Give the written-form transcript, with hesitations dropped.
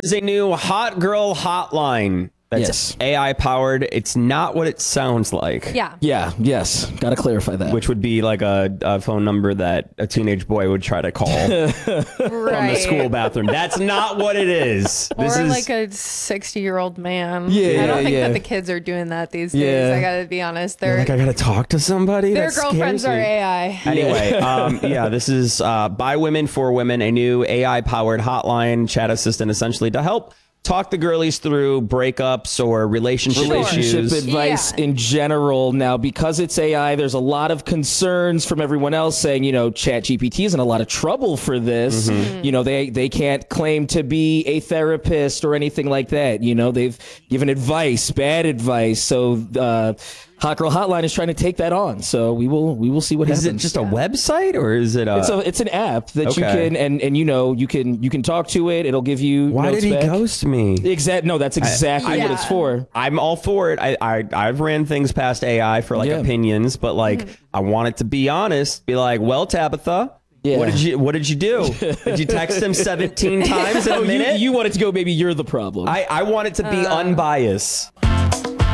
is a new hot girl hotline that's AI powered. It's not what it sounds like. Yes. Got to clarify that. Which would be like a phone number that a teenage boy would try to call from the school bathroom. That's not what it is. Or like a 60-year-old man. Yeah, I don't think that the kids are doing that these days. I gotta be honest. They're like, I gotta talk to somebody. Their girlfriends are AI. Anyway, this is by women for women, a new AI powered hotline chat assistant, essentially to help talk the girlies through breakups or relationship issues. Advice in general. Now, because it's AI, there's a lot of concerns from everyone else saying, ChatGPT is in a lot of trouble for this. They can't claim to be a therapist or anything like that. They've given advice, bad advice. So Hot Girl Hotline is trying to take that on. So we will see what happens. Is it just a website or is it it's an app that you can and you can talk to it. It'll give you Why notes did he back. ghost me? No, that's exactly what it's for. I'm all for it. I've ran things past AI for opinions, but I want it to be honest. Be like, well, Tabitha, what did you do? Did you text him 17 times in a minute? You want it to go, maybe you're the problem. I want it to be unbiased.